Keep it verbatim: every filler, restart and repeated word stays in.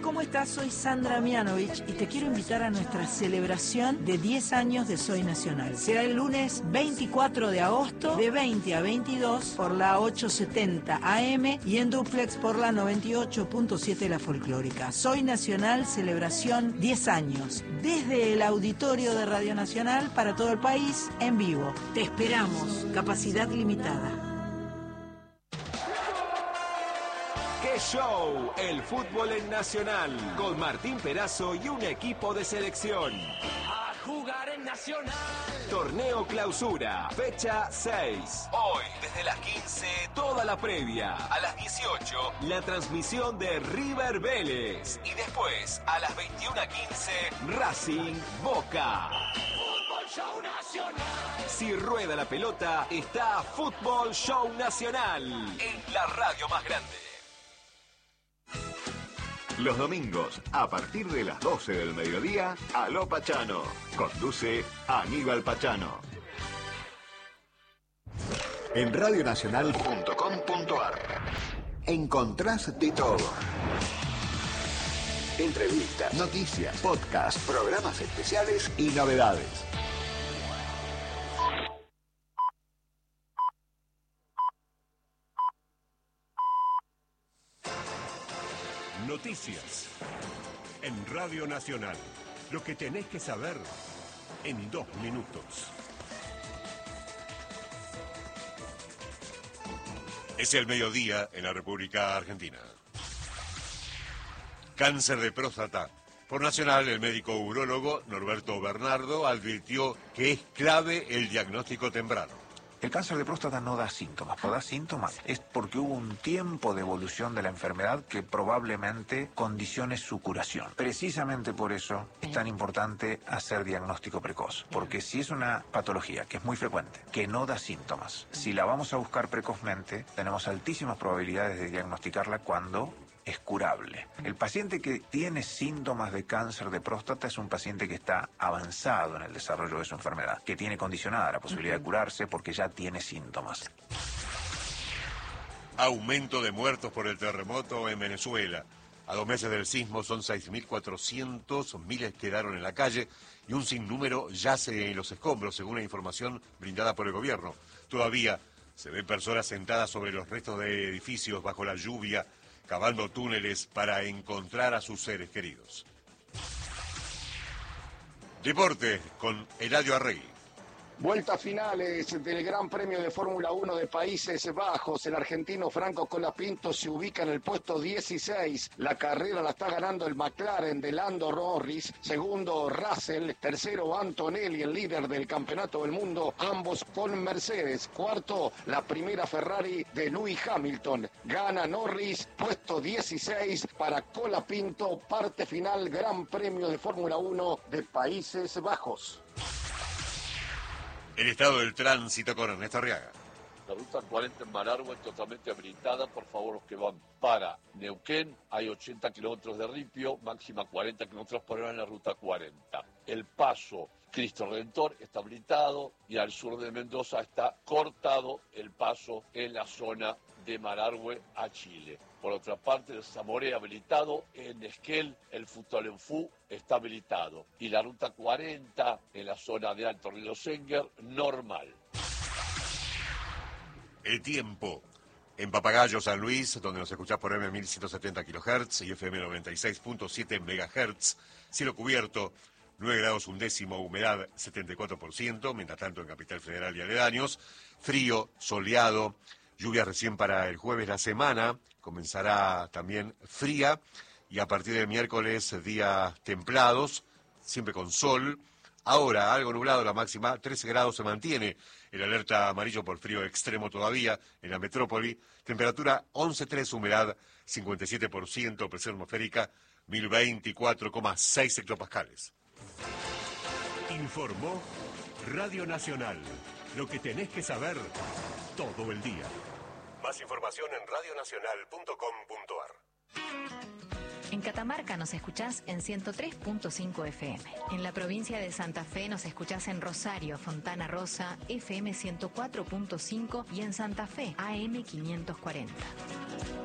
¿cómo estás? Soy Sandra Mianovich y te quiero invitar a nuestra celebración de diez años de Soy Nacional. Será el lunes veinticuatro de agosto de veinte a veintidós por la ochocientos setenta A M y en duplex por la noventa y ocho punto siete La Folclórica. Soy Nacional, celebración diez años. Desde el auditorio de Radio Nacional para todo el país, en vivo. Te esperamos. Capacidad limitada. ¡Qué show! El fútbol en Nacional, con Martín Perazo y un equipo de selección. A jugar en Nacional. Torneo Clausura, fecha seis. Hoy, desde las quince, toda la previa. A las dieciocho, la transmisión de River Vélez. Y después, a las veintiuna quince, Racing Boca. Fútbol Show Nacional. Si rueda la pelota, está Fútbol Show Nacional. En la radio más grande. Los domingos, a partir de las doce del mediodía, Aló Pachano. Conduce Aníbal Pachano. En radionacional punto com punto ar encontrás de todo. Entrevistas, noticias, podcasts, programas especiales y novedades. Noticias en Radio Nacional. Lo que tenés que saber en dos minutos. Es el mediodía en la República Argentina. Cáncer de próstata. Por Nacional, el médico urólogo Norberto Bernardo advirtió que es clave el diagnóstico temprano. El cáncer de próstata no da síntomas, no da síntomas es porque hubo un tiempo de evolución de la enfermedad que probablemente condicione su curación. Precisamente por eso es tan importante hacer diagnóstico precoz, porque si es una patología que es muy frecuente, que no da síntomas, si la vamos a buscar precozmente, tenemos altísimas probabilidades de diagnosticarla cuando es curable. El paciente que tiene síntomas de cáncer de próstata es un paciente que está avanzado en el desarrollo de su enfermedad, que tiene condicionada la posibilidad de curarse porque ya tiene síntomas. Aumento de muertos por el terremoto en Venezuela. A dos meses del sismo son seis mil cuatrocientos, miles quedaron en la calle y un sinnúmero yace en los escombros, según la información brindada por el gobierno. Todavía se ven personas sentadas sobre los restos de edificios bajo la lluvia, cavando túneles para encontrar a sus seres queridos. Deporte con Eladio Arregui. Vueltas finales del Gran Premio de Fórmula uno de Países Bajos. El argentino Franco Colapinto se ubica en el puesto dieciséis. La carrera la está ganando el McLaren de Lando Norris. Segundo, Russell. Tercero, Antonelli, el líder del campeonato del mundo, ambos con Mercedes. Cuarto, la primera Ferrari de Lewis Hamilton. Gana Norris, puesto dieciséis para Colapinto. Parte final, Gran Premio de Fórmula uno de Países Bajos. El estado del tránsito con Ernesto Arriaga. La ruta cuarenta en Malargüe es totalmente habilitada. Por favor, los que van para Neuquén, hay ochenta kilómetros de ripio, máxima cuarenta kilómetros por hora en la ruta cuarenta. El paso Cristo Redentor está habilitado y al sur de Mendoza está cortado el paso en la zona de Malargüe a Chile. Por otra parte, el Zamoré habilitado, en Esquel, el Futolenfú está habilitado. Y la ruta cuarenta en la zona de Alto Río Senger, normal. El tiempo. En Papagayo, San Luis, donde nos escuchás por M mil ciento setenta kilohertz y F M noventa y seis punto siete megahertz. Cielo cubierto, nueve grados un décimo, humedad setenta y cuatro por ciento. Mientras tanto, en Capital Federal y aledaños, frío, soleado. Lluvia recién para el jueves. La semana comenzará también fría y a partir del miércoles días templados, siempre con sol. Ahora algo nublado, la máxima trece grados se mantiene. El alerta amarillo por frío extremo todavía en la metrópoli. Temperatura once coma tres, humedad cincuenta y siete por ciento, presión atmosférica mil veinticuatro coma seis hectopascales. Informó Radio Nacional. Lo que tenés que saber todo el día. Más información en radionacional punto com punto ar. En Catamarca nos escuchás en ciento tres punto cinco F M. En la provincia de Santa Fe nos escuchás en Rosario, Fontana Rosa, F M ciento cuatro punto cinco y en Santa Fe, A M quinientos cuarenta.